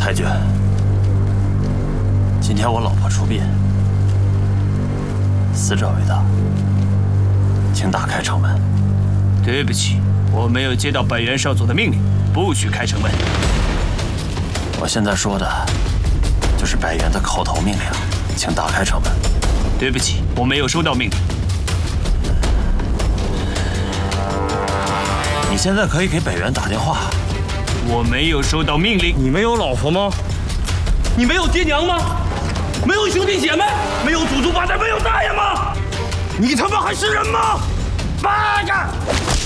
太君，今天我老婆出殡，死者为大，请打开城门。 对不起，我没有接到本元少佐的命令，不许开城门。 我现在说的，就是百元的口头命令，请打开城门。 对不起，我没有收到命令。 你现在可以给北元打电话。 我没有收到命令。 你没有老婆吗？你没有爹娘吗？没有兄弟姐妹？没有祖宗八代？没有大爷吗？你他妈还是人吗？八个！